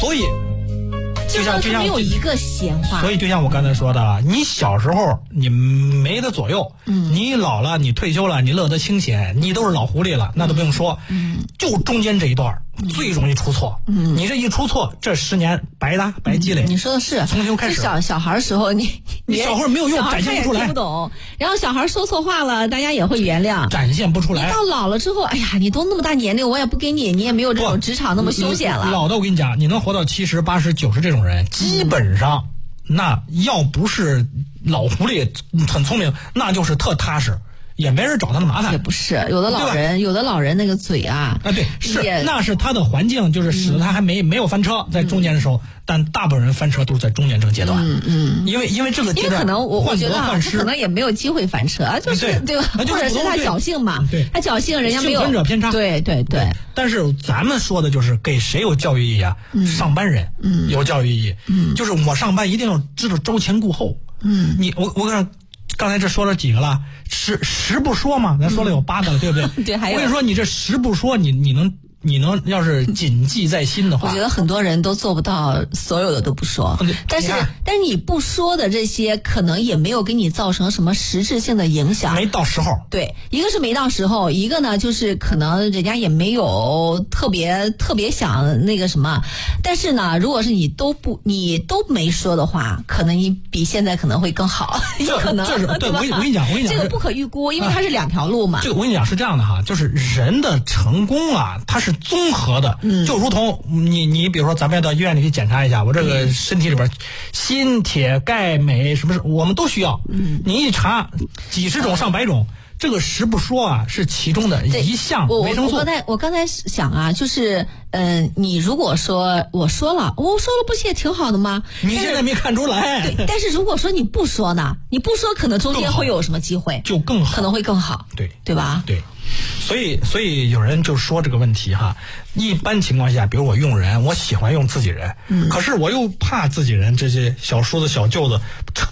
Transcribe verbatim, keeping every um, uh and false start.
所以就像就像没有一个闲话。 所以就像我刚才说的，你小时候你没得左右，嗯，你老了，你退休了，你乐得清闲，你都是老狐狸了，那都不用说，嗯，就中间这一段。最容易出错，嗯，你这一出错，这十年白搭白积累。 你说的是， 从头开始。 小小孩的时候，你你小孩没有用，展现不出来， 听不懂。然后小孩说错话了，大家也会原谅， 展现不出来。 你到老了之后，哎呀，你都那么大年龄，我也不给你，你也没有这种职场那么休闲了。 老的我跟你讲，你能活到七十、八十、九十这种人，基本上，嗯、那要不是老狐狸很聪明，那就是特踏实。也没人找他的麻烦， 也不是有的老人，有的老人那个嘴啊， 啊对，是那是他的环境，就是使得他还没、嗯、没有翻车，在中间的时候，但大部分人翻车都是在中间这个阶段， 嗯嗯， 因为因为这个阶段， 因为可能我我觉得啊，他可能也没有机会翻车啊，就是对吧？或者是他侥幸嘛， 对， 他侥幸人家没有幸存者偏差， 对对对。 但是咱们说的就是给谁有教育意义啊？嗯、上班人嗯有教育意义，嗯，就是我上班一定要知道周前顾后，嗯，你我我跟。刚才这说了几个了，十十不说嘛，咱说了有八个了，嗯、对不对？ 对，还有。 我跟你说，你这十不说，你你能你能要是谨记在心的话， 我觉得很多人都做不到，所有的都不说。但是但是你不说的这些，可能也没有给你造成什么实质性的影响。 没到时候。 对，一个是没到时候，一个呢就是可能人家也没有特别特别想那个什么。但是呢，如果是你都不你都没说的话，可能你比现在可能会更好，有可能。 这是对，我跟我跟你讲，我跟你讲， 这个不可预估，因为它是两条路嘛。 这个我跟你讲是这样的哈，就是人的成功啊，它是综合的，嗯，就如同你你比如说咱们要到医院里去检查一下，我这个身体里边锌、铁、钙、镁什么是我们都需要，嗯，你一查几十种上百种。这个十不说啊，是其中的一项维生素。 我我刚才我刚才想啊，就是嗯、呃，你如果说我说了，我说了不是也挺好的吗？ 你现在没看出来。 对，但是如果说你不说呢，你不说可能中间会有什么机会， 就更好， 可能会更好。 对， 对吧？ 对。所以，所以有人就说这个问题哈，一般情况下，比如我用人，我喜欢用自己人，嗯，可是我又怕自己人这些小叔子、小舅子。